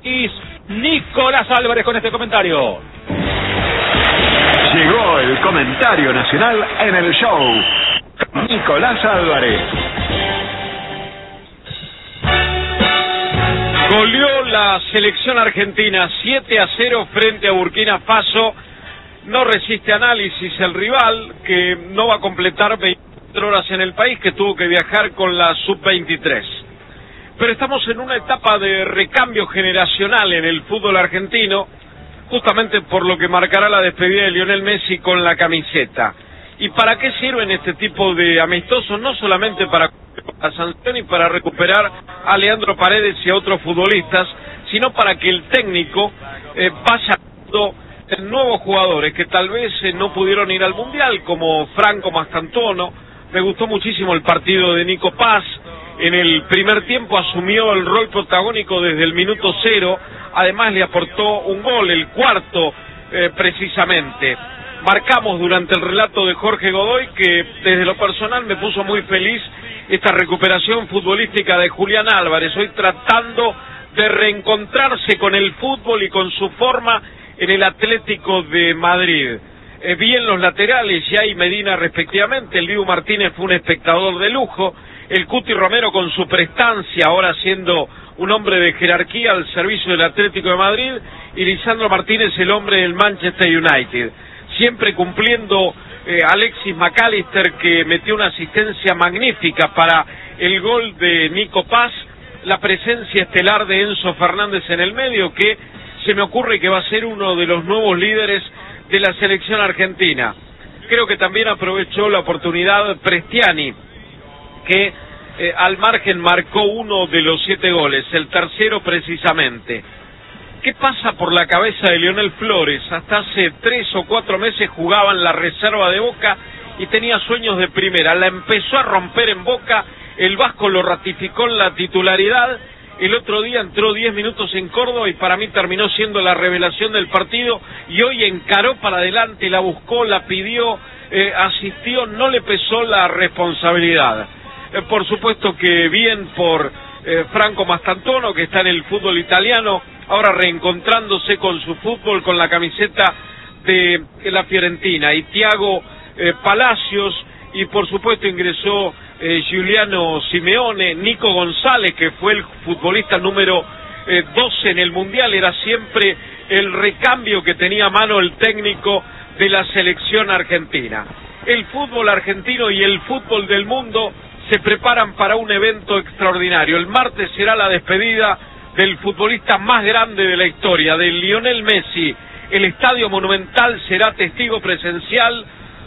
Nicolás Álvarez con este comentario. Llegó el comentario nacional en el show. Nicolás Álvarez. Goleó la selección argentina 7-0 frente a Burkina Faso. No resiste análisis el rival, que no va a completar 24 horas en el país, que tuvo que viajar con la sub-23. Pero estamos en una etapa de recambio generacional en el fútbol argentino, justamente por lo que marcará la despedida de Lionel Messi con la camiseta. ¿Y para qué sirven este tipo de amistosos? No solamente para la sanción y para recuperar a Leandro Paredes y a otros futbolistas, sino para que el técnico vaya dando nuevos jugadores que tal vez no pudieron ir al Mundial, como Franco Mastantuono. Me gustó muchísimo el partido de Nico Paz. En el primer tiempo asumió el rol protagónico desde el minuto 0, además le aportó un gol, el cuarto precisamente. Marcamos durante el relato de Jorge Godoy que desde lo personal me puso muy feliz esta recuperación futbolística de Julián Álvarez, hoy tratando de reencontrarse con el fútbol y con su forma en el Atlético de Madrid. Bien los laterales, ya y Medina respectivamente, el Dibu Martínez fue un espectador de lujo, el Cuti Romero con su prestancia, ahora siendo un hombre de jerarquía al servicio del Atlético de Madrid, y Lisandro Martínez, el hombre del Manchester United. Siempre cumpliendo Alexis McAllister, que metió una asistencia magnífica para el gol de Nico Paz, la presencia estelar de Enzo Fernández en el medio, que se me ocurre que va a ser uno de los nuevos líderes de la selección argentina. Creo que también aprovechó la oportunidad Prestiani, que al margen marcó uno de los 7 goles, el tercero precisamente. ¿Qué pasa por la cabeza de Lionel Flores? Hasta hace 3 o 4 meses jugaba en la reserva de Boca y tenía sueños de primera. La empezó a romper en Boca, el vasco lo ratificó en la titularidad. El otro día entró 10 minutos en Córdoba y para mí terminó siendo la revelación del partido, y hoy encaró para adelante, la buscó, la pidió, asistió, no le pesó la responsabilidad. Por supuesto que bien por Franco Mastantuono, que está en el fútbol italiano, ahora reencontrándose con su fútbol, con la camiseta de la Fiorentina, y Thiago Palacios, y por supuesto ingresó Giuliano Simeone, Nico González, que fue el futbolista número 12 en el Mundial, era siempre el recambio que tenía a mano el técnico de la selección argentina. El fútbol argentino y el fútbol del mundo se preparan para un evento extraordinario. El martes será la despedida del futbolista más grande de la historia, de Lionel Messi. El Estadio Monumental será testigo presencial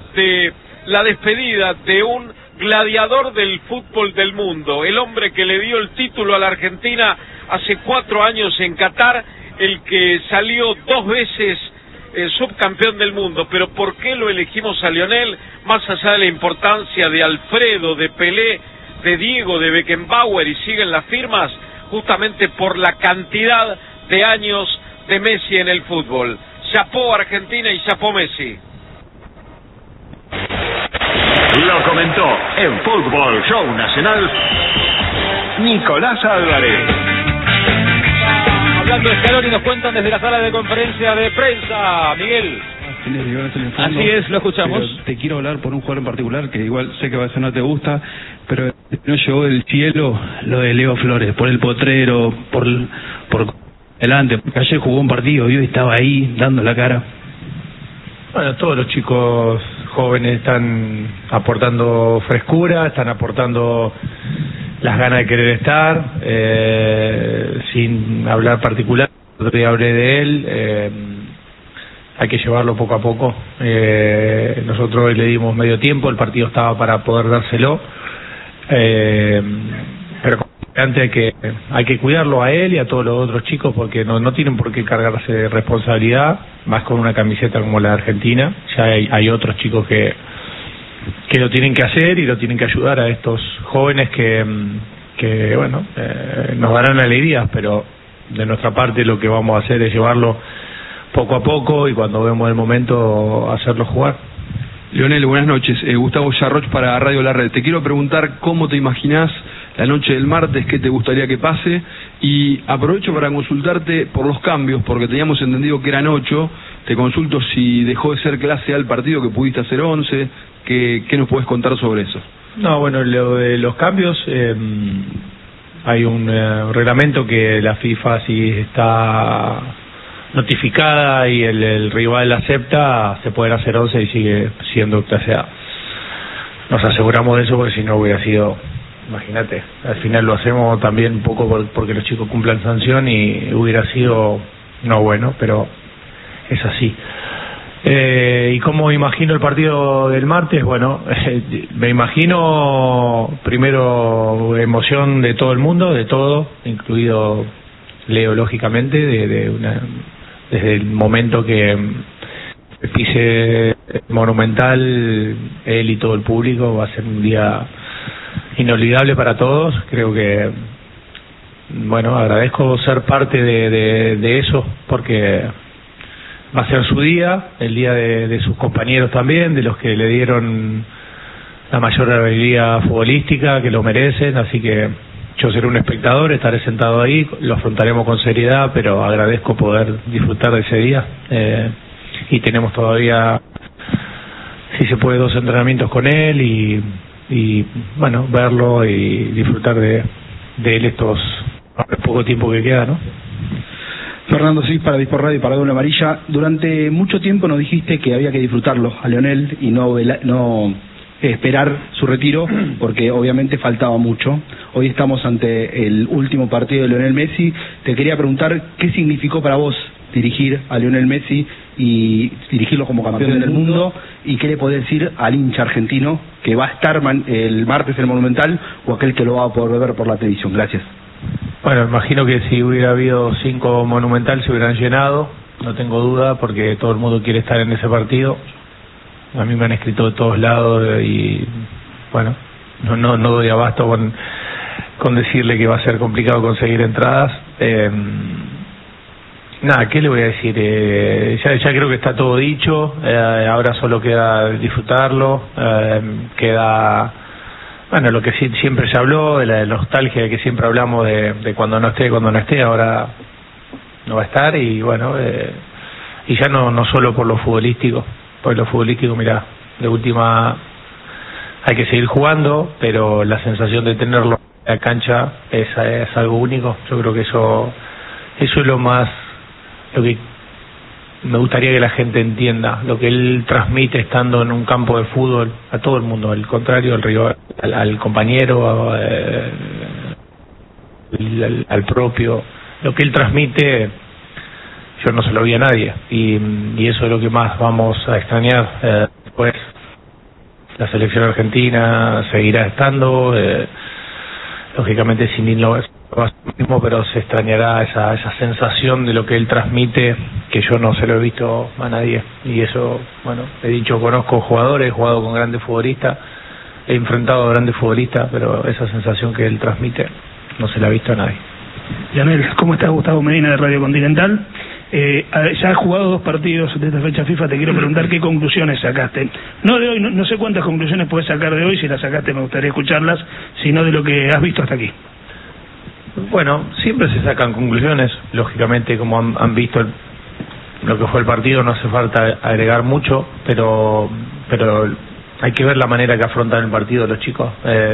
de la despedida de un gladiador del fútbol del mundo, el hombre que le dio el título a la Argentina hace 4 años en Qatar, el que salió 2 veces subcampeón del mundo. Pero ¿por qué lo elegimos a Lionel? Más allá de la importancia de Alfredo, de Pelé, de Diego, de Beckenbauer, y siguen las firmas, justamente por la cantidad de años de Messi en el fútbol. Chapó Argentina y chapó Messi. Lo comentó en Fútbol Show Nacional Nicolás Álvarez. Hablando de Scaloni, nos cuentan desde la sala de conferencia de prensa, Miguel. Así es, lo escuchamos. Pero te quiero hablar por un jugador en particular que igual sé que a veces no te gusta, pero no llegó del cielo lo de Leo Flores, por el potrero, por delante, porque ayer jugó un partido y hoy estaba ahí dando la cara. Bueno, todos los chicos jóvenes están aportando frescura, están aportando las ganas de querer estar, sin hablar particular, otro día hablé de él, hay que llevarlo poco a poco. Nosotros hoy le dimos medio tiempo, el partido estaba para poder dárselo, pero antes hay que cuidarlo a él y a todos los otros chicos, porque no tienen por qué cargarse de responsabilidad, más con una camiseta como la de Argentina. Ya hay otros chicos que lo tienen que hacer y lo tienen que ayudar a estos jóvenes que bueno, nos darán alegrías, pero de nuestra parte lo que vamos a hacer es llevarlo poco a poco y cuando vemos el momento hacerlo jugar. Lionel, buenas noches. Gustavo Yarroch para Radio La Red. Te quiero preguntar cómo te imaginás la noche del martes, qué te gustaría que pase Y aprovecho para consultarte por los cambios, porque teníamos entendido que eran 8. Te consulto si dejó de ser clase A el partido, que pudiste hacer 11. ¿Qué nos puedes contar sobre eso? No, bueno, lo de los cambios, hay un reglamento que la FIFA, si está notificada y el rival acepta, se pueden hacer 11 y sigue siendo clase A. Nos aseguramos de eso, porque si no hubiera sido, imagínate, al final lo hacemos también un poco porque los chicos cumplan sanción y hubiera sido no bueno, pero es así. ¿Y cómo imagino el partido del martes? Bueno, me imagino primero emoción de todo el mundo, de todo, incluido Leo, lógicamente, desde el momento que pise Monumental, él y todo el público, va a ser un día inolvidable para todos. Creo que, bueno, agradezco ser parte de eso, porque va a ser su día, el día de sus compañeros también, de los que le dieron la mayor habilidad futbolística, que lo merecen, así que yo seré un espectador, estaré sentado ahí, lo afrontaremos con seriedad, pero agradezco poder disfrutar de ese día. Y tenemos todavía, si se puede, 2 entrenamientos con él y bueno, verlo y disfrutar de él estos poco tiempo que queda, ¿no? Fernando Cis para Dispor Radio y para Doble Amarilla. Durante mucho tiempo nos dijiste que había que disfrutarlo a Lionel y no esperar su retiro, porque obviamente faltaba mucho. Hoy estamos ante el último partido de Lionel Messi. Te quería preguntar qué significó para vos dirigir a Lionel Messi y dirigirlo como campeón del mundo, y qué le podés decir al hincha argentino que va a estar el martes en el Monumental, o aquel que lo va a poder ver por la televisión. Gracias. Bueno, imagino que si hubiera habido 5 Monumental se hubieran llenado, no tengo duda, porque todo el mundo quiere estar en ese partido. A mí me han escrito de todos lados y bueno, no doy abasto con decirle que va a ser complicado conseguir entradas. Nada, ¿qué le voy a decir? Ya creo que está todo dicho, ahora solo queda disfrutarlo, queda, bueno, lo que siempre se habló, de la nostalgia de que siempre hablamos de cuando no esté, ahora no va a estar, y bueno, y ya no solo por lo futbolístico, mirá, de última hay que seguir jugando, pero la sensación de tenerlo en la cancha es algo único. Yo creo que eso es lo que me gustaría que la gente entienda, lo que él transmite estando en un campo de fútbol a todo el mundo, al contrario, al rival, al compañero, al propio, lo que él transmite yo no se lo vi a nadie, y eso es lo que más vamos a extrañar. Después la selección argentina seguirá estando, lógicamente sin irlo mismo, pero se extrañará esa sensación de lo que él transmite, que yo no se lo he visto a nadie. Y eso, bueno, he dicho, conozco jugadores, he jugado con grandes futbolistas, he enfrentado a grandes futbolistas, pero esa sensación que él transmite no se la ha visto a nadie. Lionel, ¿cómo estás? Gustavo Medina de Radio Continental. Ya has jugado 2 partidos de esta fecha FIFA, te quiero preguntar qué conclusiones sacaste. No de hoy, no sé cuántas conclusiones puedes sacar de hoy, si las sacaste me gustaría escucharlas, sino de lo que has visto hasta aquí. Bueno, siempre se sacan conclusiones, lógicamente, como han visto lo que fue el partido, no hace falta agregar mucho, pero hay que ver la manera que afrontan el partido los chicos.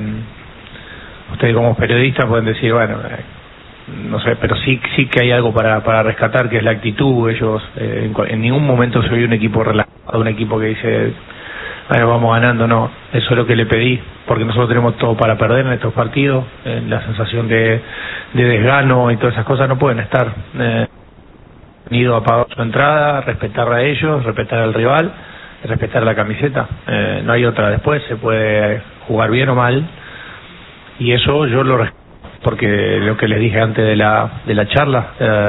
Ustedes como periodistas pueden decir, bueno, no sé, pero sí que hay algo para rescatar, que es la actitud. Ellos en ningún momento se vio un equipo relajado, un equipo que dice, bueno, vamos ganando. No, eso es lo que le pedí, porque nosotros tenemos todo para perder en estos partidos. La sensación de desgano y todas esas cosas no pueden estar. Han ido a pagar su entrada, respetar a ellos, respetar al rival, respetar la camiseta. No hay otra. Después se puede jugar bien o mal, y eso yo lo respeto, porque lo que les dije antes de la charla,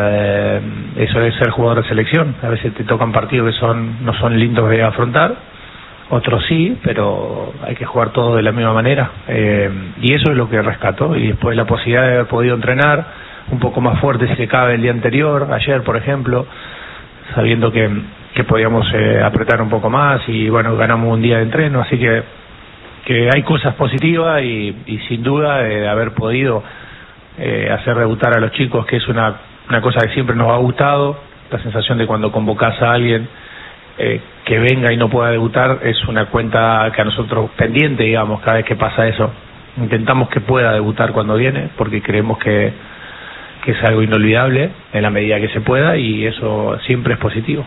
eso es ser jugador de selección. A veces te tocan partidos que no son lindos de afrontar, otros sí, pero hay que jugar todo de la misma manera, y eso es lo que rescato. Y después la posibilidad de haber podido entrenar un poco más fuerte si se cabe el día anterior, ayer por ejemplo, sabiendo que podíamos apretar un poco más, y bueno, ganamos un día de entreno, así que hay cosas positivas, y sin duda de haber podido hacer debutar a los chicos, que es una cosa que siempre nos ha gustado. La sensación de cuando convocás a alguien que venga y no pueda debutar es una cuenta que a nosotros pendiente, digamos, cada vez que pasa eso. Intentamos que pueda debutar cuando viene, porque creemos que es algo inolvidable en la medida que se pueda, y eso siempre es positivo.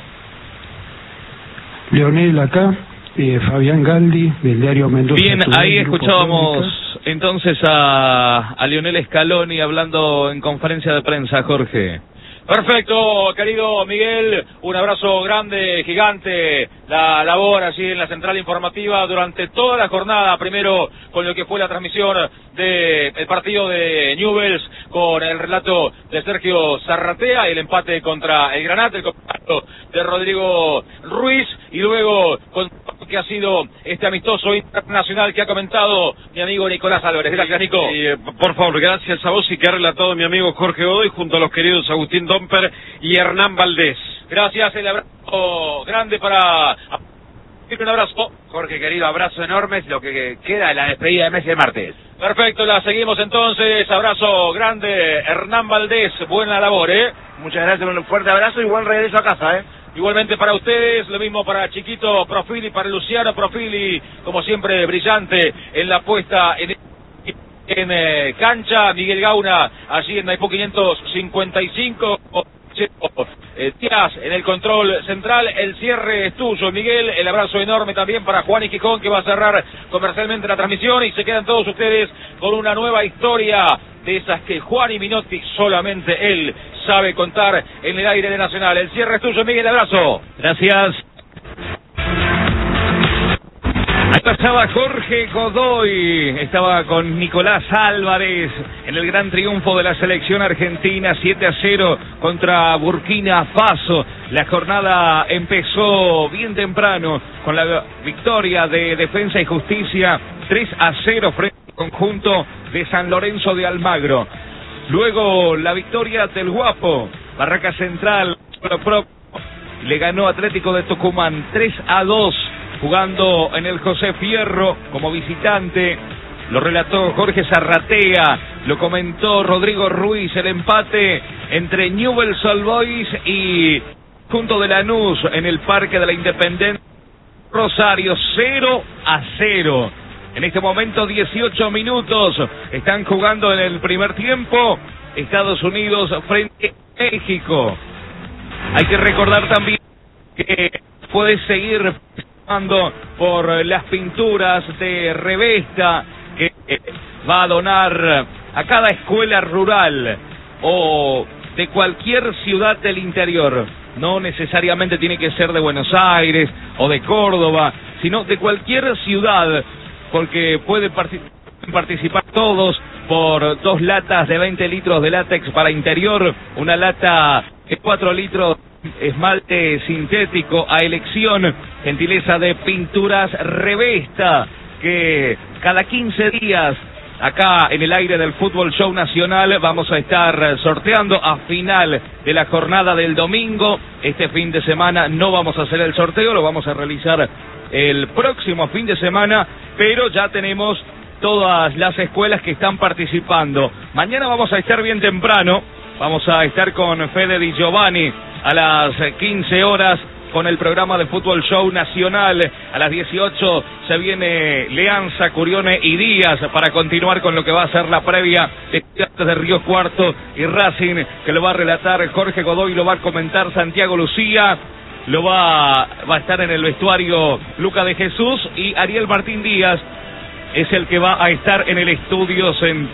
Leonel acá, Fabián Galdi, del diario Mendoza. Bien, ahí escuchábamos Crónicas. entonces a Lionel Scaloni hablando en conferencia de prensa, Jorge. Perfecto, querido Miguel, un abrazo grande, gigante, la labor allí en la central informativa durante toda la jornada, primero con lo que fue la transmisión del partido de Newell's, con el relato de Sergio Zarratea, el empate contra el Granate, el contacto de Rodrigo Ruiz, y luego con que ha sido este amistoso internacional que ha comentado mi amigo Nicolás Álvarez. Gracias, Nico. Por favor, gracias a vos, y que ha relatado mi amigo Jorge Godoy junto a los queridos Agustín Domper y Hernán Valdés. Gracias, el abrazo grande para... Un abrazo. Jorge, querido, abrazo enorme, lo que queda de la despedida de Messi el martes. Perfecto, la seguimos entonces. Abrazo grande, Hernán Valdés. Buena labor, Muchas gracias, un fuerte abrazo y buen regreso a casa, Igualmente para ustedes, lo mismo para Chiquito Profili, para Luciano Profili, como siempre brillante en la puesta en cancha. Miguel Gauna, allí en Maipú 555. Díaz en el control central, el cierre es tuyo, Miguel. El abrazo enorme también para Juan y Quijón, que va a cerrar comercialmente la transmisión, y se quedan todos ustedes con una nueva historia de esas que Juan y Minotti, solamente él sabe contar en el aire de Nacional. El cierre es tuyo, Miguel, abrazo. Gracias. Ahí pasaba Jorge Godoy, estaba con Nicolás Álvarez en el gran triunfo de la selección argentina, 7-0 contra Burkina Faso. La jornada empezó bien temprano con la victoria de Defensa y Justicia, 3-0 frente al conjunto de San Lorenzo de Almagro. Luego la victoria del Guapo, Barraca Central, le ganó Atlético de Tucumán 3-2. Jugando en el José Fierro como visitante. Lo relató Jorge Zarratea, lo comentó Rodrigo Ruiz, el empate entre Newell's Old Boys y Junto de Lanús en el Parque de la Independencia. Rosario 0-0. En este momento 18 minutos están jugando en el primer tiempo Estados Unidos frente a México. Hay que recordar también que puedes seguir por las pinturas de Revesta que va a donar a cada escuela rural o de cualquier ciudad del interior. No necesariamente tiene que ser de Buenos Aires o de Córdoba, sino de cualquier ciudad, porque pueden participar todos por 2 latas de 20 litros de látex para interior, una lata de 4 litros esmalte sintético a elección, gentileza de Pinturas Revesta, que cada 15 días acá en el aire del Fútbol Show Nacional vamos a estar sorteando a final de la jornada del domingo. Este fin de semana no vamos a hacer el sorteo, lo vamos a realizar el próximo fin de semana, pero ya tenemos todas las escuelas que están participando. Mañana vamos a estar bien temprano, vamos a estar con Fede Di Giovanni a las 15 horas con el programa de Fútbol Show Nacional. A las 18 se viene Leanza, Curione y Díaz para continuar con lo que va a ser la previa de Río Cuarto y Racing, que lo va a relatar Jorge Godoy, lo va a comentar Santiago Lucía, lo va a estar en el vestuario Luca de Jesús, y Ariel Martín Díaz es el que va a estar en el estudio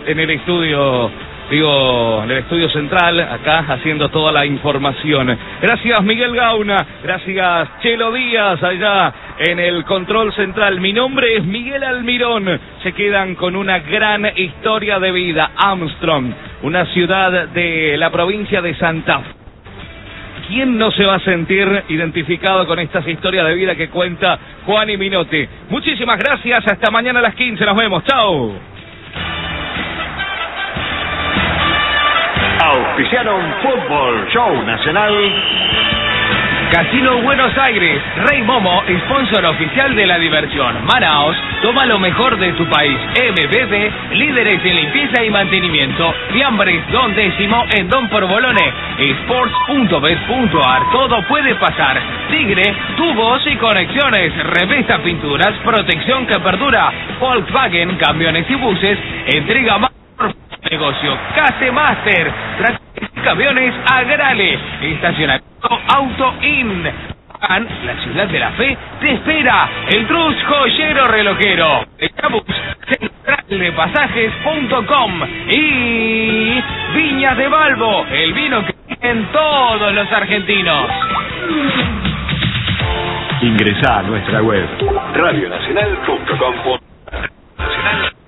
en el estudio central, acá haciendo toda la información. Gracias Miguel Gauna, gracias Chelo Díaz allá en el control central. Mi nombre es Miguel Almirón. Se quedan con una gran historia de vida. Armstrong, una ciudad de la provincia de Santa Fe. ¿Quién no se va a sentir identificado con estas historias de vida que cuenta Juan y Minotti? Muchísimas gracias, hasta mañana a las 15, nos vemos, chao. Auspiciaron Fútbol Show Nacional Casino Buenos Aires, Rey Momo, sponsor oficial de la diversión. Manaos, toma lo mejor de tu país. MBB, líderes en limpieza y mantenimiento. Fiambres, Don Décimo en Don Porbolone. Sports.bet.ar, todo puede pasar. Tigre, tubos y conexiones. Revesta Pinturas, protección que perdura. Volkswagen, camiones y buses. Entrega más negocio. Case Master, camiones Agrale. Estacionamiento Auto In. La ciudad de la fe te espera. El Trus Joyero Relojero. Estamos centraldepasajes.com y Viñas de Balbo, el vino que tienen todos los argentinos. Ingresá a nuestra web radionacional.com.